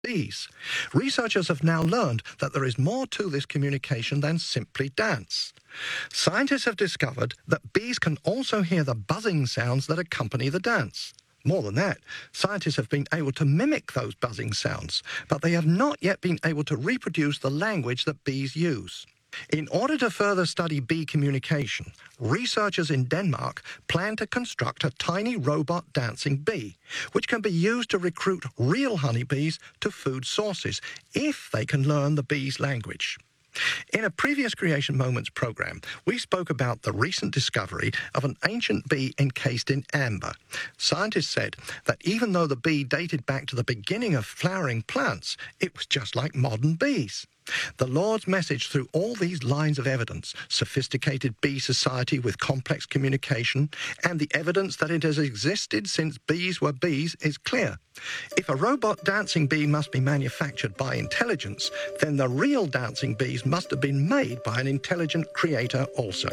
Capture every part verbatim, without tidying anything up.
bees. Researchers have now learned that there is more to this communication than simply dance. Scientists have discovered that bees can also hear the buzzing sounds that accompany the dance. More than that, scientists have been able to mimic those buzzing sounds, but they have not yet been able to reproduce the language that bees use. In order to further study bee communication, researchers in Denmark plan to construct a tiny robot dancing bee, which can be used to recruit real honeybees to food sources if they can learn the bee's language. In a previous Creation Moments program, we spoke about the recent discovery of an ancient bee encased in amber. Scientists said that even though the bee dated back to the beginning of flowering plants, it was just like modern bees. The Lord's message through all these lines of evidence, sophisticated bee society with complex communication, and the evidence that it has existed since bees were bees is clear. If a robot dancing bee must be manufactured by intelligence, then the real dancing bees must have been made by an intelligent creator also.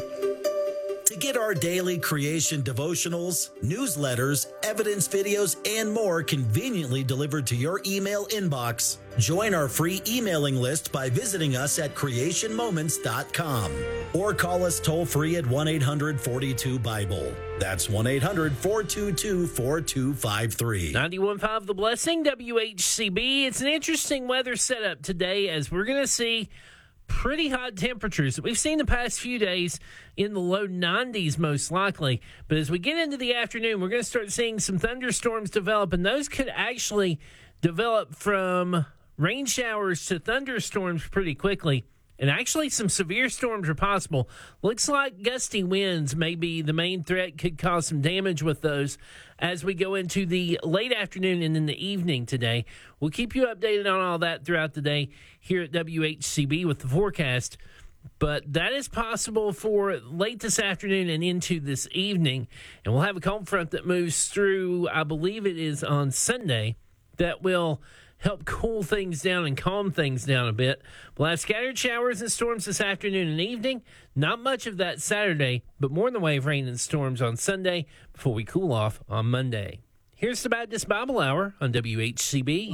To get our daily creation devotionals, newsletters, evidence videos, and more conveniently delivered to your email inbox, join our free emailing list by visiting us at creation moments dot com or call us toll-free at one eight hundred four two Bible. That's one eight hundred four two two four two five three. ninety-one point five The Blessing, W H C B. It's an interesting weather setup today as we're going to see pretty hot temperatures that we've seen the past few days in the low nineties most likely. But as we get into the afternoon, we're going to start seeing some thunderstorms develop, and those could actually develop from rain showers to thunderstorms pretty quickly. And actually, some severe storms are possible. Looks like gusty winds may be the main threat, could cause some damage with those as we go into the late afternoon and in the evening today. We'll keep you updated on all that throughout the day here at W H C B with the forecast. But that is possible for late this afternoon and into this evening. And we'll have a cold front that moves through, I believe it is on Sunday, that will help cool things down and calm things down a bit. We'll have scattered showers and storms this afternoon and evening. Not much of that Saturday, but more in the way of rain and storms on Sunday before we cool off on Monday. Here's the Baptist Bible Hour on W H C B.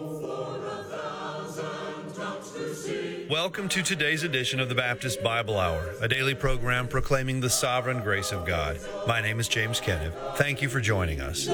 Welcome to today's edition of the Baptist Bible Hour, a daily program proclaiming the sovereign grace of God. My name is James Kenneth. Thank you for joining us.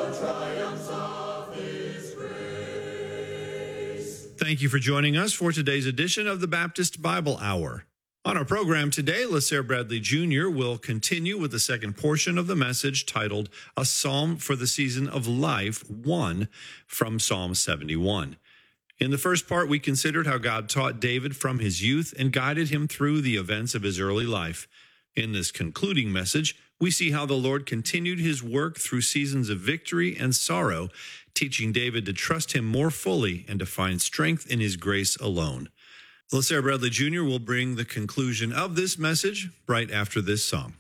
Thank you for joining us for today's edition of the Baptist Bible Hour. On our program today, LaSare Bradley Junior will continue with the second portion of the message titled A Psalm for the Season of Life, one from Psalm seventy-one. In the first part, we considered how God taught David from his youth and guided him through the events of his early life. In this concluding message, we see how the Lord continued his work through seasons of victory and sorrow, teaching David to trust him more fully and to find strength in his grace alone. LaSare Bradley Junior will bring the conclusion of this message right after this song.